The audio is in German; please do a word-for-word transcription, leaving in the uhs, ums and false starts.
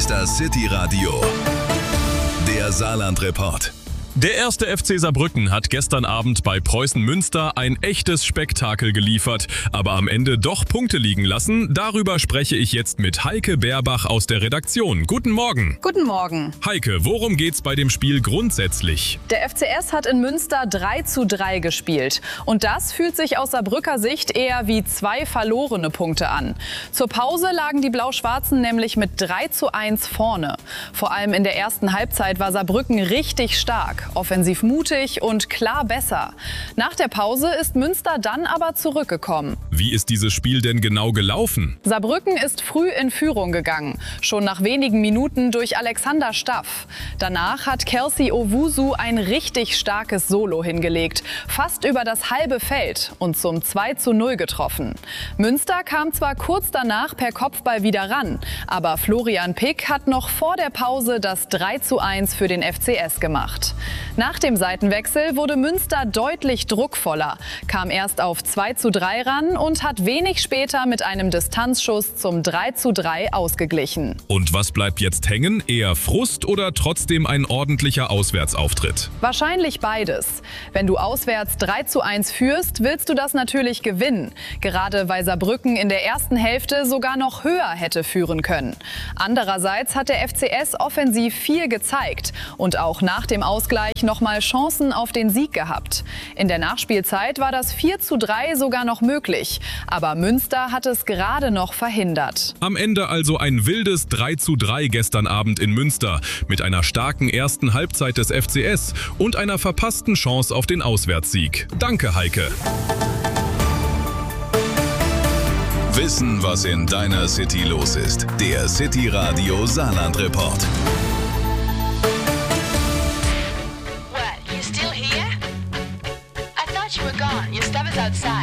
ist das City Radio, der Saarland-Report. Der erste F C Saarbrücken hat gestern Abend bei Preußen Münster ein echtes Spektakel geliefert, aber am Ende doch Punkte liegen lassen. Darüber spreche ich jetzt mit Heike Beerbach aus der Redaktion. Guten Morgen. Guten Morgen. Heike, worum geht's bei dem Spiel grundsätzlich? Der F C S hat in Münster drei zu drei gespielt. Und das fühlt sich aus Saarbrücker Sicht eher wie zwei verlorene Punkte an. Zur Pause lagen die Blau-Schwarzen nämlich mit drei zu eins vorne. Vor allem in der ersten Halbzeit war Saarbrücken richtig stark. Offensiv mutig und klar besser. Nach der Pause ist Münster dann aber zurückgekommen. Wie ist dieses Spiel denn genau gelaufen? Saarbrücken ist früh in Führung gegangen. Schon nach wenigen Minuten durch Alexander Staff. Danach hat Kelsey Owusu ein richtig starkes Solo hingelegt. Fast über das halbe Feld und zum zwei zu null getroffen. Münster kam zwar kurz danach per Kopfball wieder ran. Aber Florian Pick hat noch vor der Pause das drei zu eins für den F C S gemacht. Nach dem Seitenwechsel wurde Münster deutlich druckvoller, kam erst auf zwei zu drei ran und hat wenig später mit einem Distanzschuss zum drei zu drei ausgeglichen. Und was bleibt jetzt hängen? Eher Frust oder trotzdem ein ordentlicher Auswärtsauftritt? Wahrscheinlich beides. Wenn du auswärts drei zu eins führst, willst du das natürlich gewinnen. Gerade weil Saarbrücken in der ersten Hälfte sogar noch höher hätte führen können. Andererseits hat der F C S offensiv viel gezeigt und auch nach dem Ausgleich noch mal Chancen auf den Sieg gehabt. In der Nachspielzeit war das vier zu drei sogar noch möglich. Aber Münster hat es gerade noch verhindert. Am Ende also ein wildes drei zu drei gestern Abend in Münster mit einer starken ersten Halbzeit des F C S und einer verpassten Chance auf den Auswärtssieg. Danke, Heike. Wissen, was in deiner City los ist. Der City Radio Saarland-Report. You were gone. Your stuff is outside.